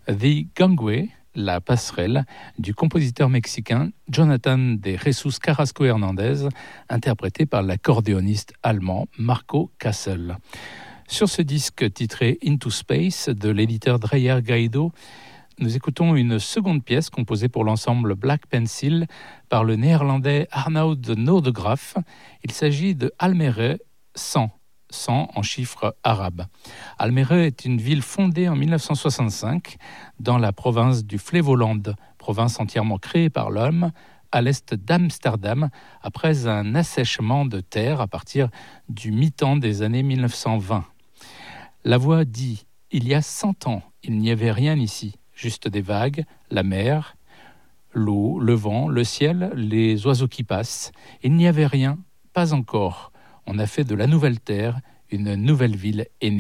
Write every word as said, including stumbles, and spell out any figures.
The Gangway, la passerelle, du compositeur mexicain Jonathan de Jesus Carrasco Hernandez, interprété par l'accordéoniste allemand Marco Kassel. Sur ce disque titré Into Space de l'éditeur Dreyer Gaido, nous écoutons une seconde pièce composée pour l'ensemble Black Pencil par le néerlandais Arnaud de Noordegraf. Il s'agit de Almere cent, cent en chiffres arabes. Almere est une ville fondée en dix-neuf cent soixante-cinq dans la province du Flevoland, province entièrement créée par l'homme à l'est d'Amsterdam après un assèchement de terre à partir du mi-temps des années dix-neuf cent vingt. La voix dit « Il y a cent ans, il n'y avait rien ici. Juste des vagues, la mer, l'eau, le vent, le ciel, les oiseaux qui passent. Il n'y avait rien, pas encore. On a fait de la nouvelle terre une nouvelle ville aînée. »